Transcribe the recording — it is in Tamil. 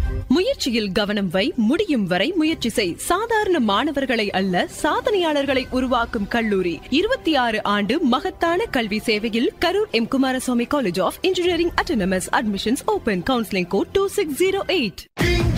முயற்சியில் கவனம் வை, முடியும் வரை முயற்சி செய். சாதாரண மாணவர்களை அல்ல, சாதனையாளர்களை உருவாக்கும் கல்லூரி. 26 ஆண்டு மகத்தான கல்வி சேவையில் Karur M. Kumaraswamy college of engineering autonomous. Admissions open. Counselling code 2608.